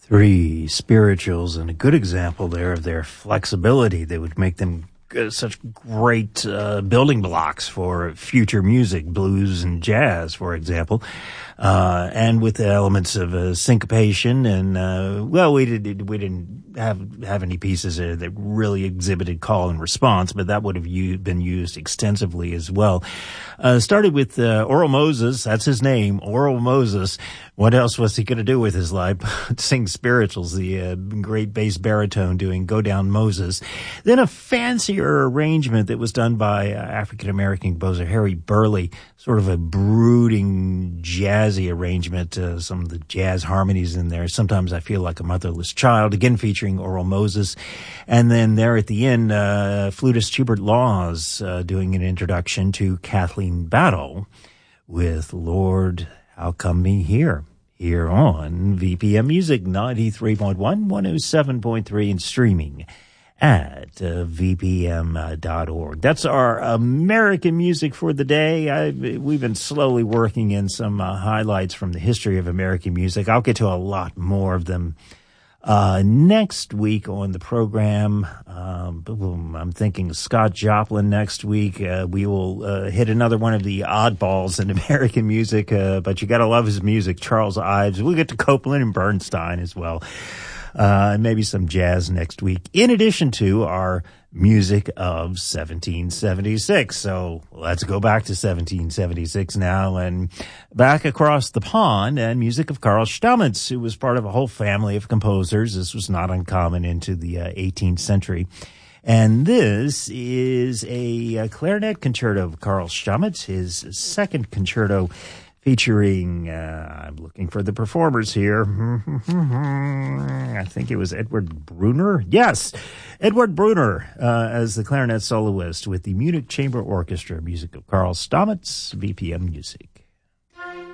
Three spirituals, and a good example there of their flexibility that would make them such great building blocks for future music, blues and jazz, for example, and with the elements of syncopation. And we didn't have any pieces that really exhibited call and response, but that would have been used extensively as well. Started with Oral Moses. That's his name, Oral Moses. What else was he going to do with his life? Sing spirituals, the great bass baritone doing Go Down Moses. Then a fancier arrangement that was done by African-American composer Harry Burleigh, sort of a brooding, jazzy arrangement, some of the jazz harmonies in there. Sometimes I Feel Like a Motherless Child, again featuring Oral Moses. And then there at the end, flutist Hubert Laws doing an introduction to Kathleen Battle with Lord, How Come Me Here on VPM Music 93.1, 107.3, and streaming at vpm.org. That's our American music for the day. We've been slowly working in some highlights from the history of American music. I'll get to a lot more of them next week on the program. I'm thinking Scott Joplin next week. We will hit another one of the oddballs in American music, but you got to love his music. Charles Ives. We'll get to Copeland and Bernstein as well. And maybe some jazz next week, in addition to our music of 1776. So let's go back to 1776 now and back across the pond, and music of Karl Stamitz, who was part of a whole family of composers. This was not uncommon into the 18th century. And this is a clarinet concerto of Karl Stamitz, his second concerto, featuring, I'm looking for the performers here. I think it was Edward Brunner. Yes, Edward Brunner as the clarinet soloist with the Munich Chamber Orchestra. Music of Karl Stamitz, VPM Music.